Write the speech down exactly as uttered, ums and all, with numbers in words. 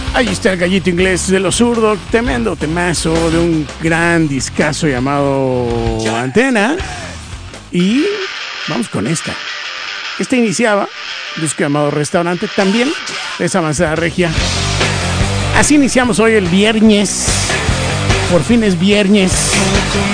Ahí está el Gallito Inglés de los Zurdos, tremendo temazo de un gran discazo llamado Antena. Y vamos con esta. Esta iniciaba un disco llamado Restaurante, también de esa avanzada regia. Así iniciamos hoy el viernes. Por fin es viernes.